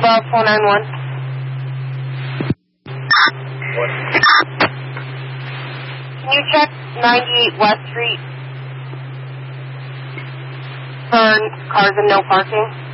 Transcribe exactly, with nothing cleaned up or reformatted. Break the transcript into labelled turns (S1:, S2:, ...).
S1: Bulldog four nine one.
S2: What?
S1: Can you check ninety-eight West Street for cars and no parking?